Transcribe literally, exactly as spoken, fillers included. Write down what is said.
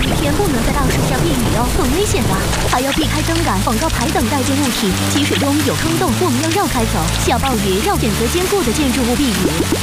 雨天不能在大树下避雨哦，很危险的，还要避开灯杆、广告牌等带尖物体。积水中有坑洞，我们要绕开走。下暴雨要选择坚固的建筑物避雨。